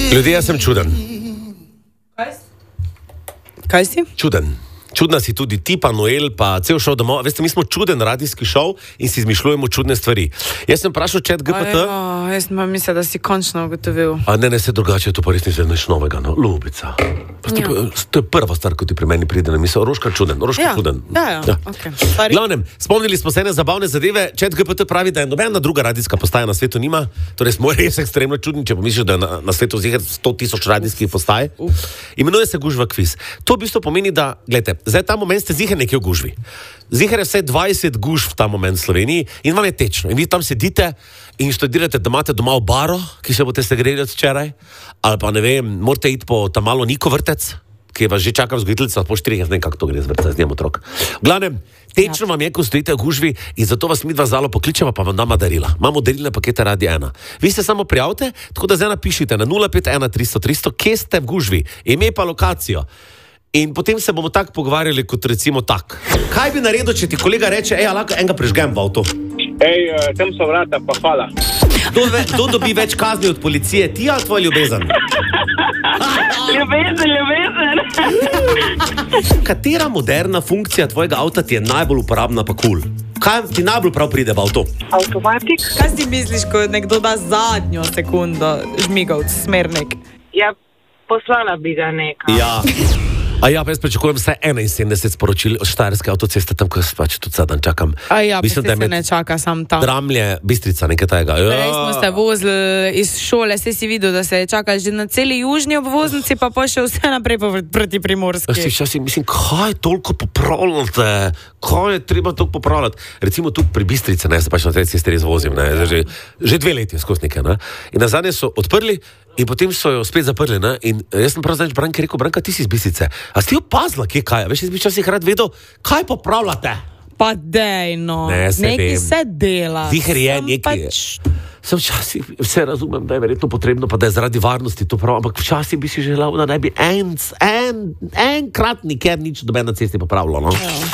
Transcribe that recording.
Ljudje, jaz sem čuden. Kaj si? Čuden. Čudna si tudi ti, pa Noel, pa cel šov domov. Veste, mi smo čuden radijski šov in si izmišljujemo čudne stvari. Jaz sem vprašal chat GPT. Jaz sem mislil, da si končno ugotovil. A ne, se drugače, to pa res ni nič novega, no. Ljubica. To je prva stvar, ko ti pri meni pride na misel. Roška čuden. Ja. Okay. Glavnem, spomnili smo se ene zabavne zadeve. Chat GPT pravi, da je nobena druga radijska postaja na svetu nima. Torej smo res ekstremno čudni, če pomisliš, da je na svetu ziher 100,000 radijskih postaj. Imenuje se Gužva kviz. To v bistvu pomeni, da, gledajte, zdaj ta moment ste ziher nekje v gužvi. Ziher je vse 20 gužv v ta moment v Sloveniji in vam je tečno. In vi tam sedite in študirate, da imate doma v baro, ki se boste segreli od včeraj, ali pa ne vem, morate iti po tam malo Niko vrtec, ki vas že čaka vzgojiteljica, po 4, jaz ne vem, kako to gre z vrtca, z njem otrok. V glavnem, tečno vam je, ko stojite v gužvi in zato vas midva zalo pokličeva, pa vam dama darila. Imamo darilne pakete Radi 1. Vi se samo prijavite, tako da zdaj napišite na 051 300 300, kje ste v gužvi, ime pa lokacijo. In potem se bomo tako pogovarjali, kot recimo tak. Kaj bi naredil, če ti kolega reče, lahko enega prižgem v avto? Tam so vrata, pa hvala. Kdo dobi več kazni od policije, ti ali tvoj ljubezen? Ljubezen. Katera moderna funkcija tvojega avta ti je najbolj uporabna pa kul? Kaj ti najbolj prav pride v avto? Avtomatik. Kaj si misliš, ko nekdo da zadnjo sekundo žmigavc, smernik? Ja, poslala bi ga nekaj. Ja. A ja, pa jaz pričakujem vse 71 sporočil od Štajerske avtoceste, tam, ko pač tudi zadan čakam. Mislim, da se ne čaka sam tam. Dramlje, Bistrica, nekaj tajega. Prej smo se vozili iz šole, se si videl, da se je čakal že na celi južni obvoznici, pa še vse naprej proti Primorski. Mislim, kaj toliko popravljate? Kaj je treba toliko popravljati? Recimo tudi pri Bistrici, ne, se pač na tej cesti res vozim, ne, že 2 leti skozi nekaj, ne. In nazadnje so odprli in potem so jo spet zaprli, ne. In jaz sem prav zadnjič Branki rekel, Branka, ti si iz Bistrice. A si ti opazila, kje kaj? Veš, jaz bi včasih rad vedel, kaj popravljate? Pa dejno, nekaj se dela. Ziher je nekaj. Sem včasih vse razumem, da je verjetno potrebno, pa da je zaradi varnosti to prav, ampak včasih bi si želel, da ne bi enkrat nikjer nič doben na cesti popravilo, no?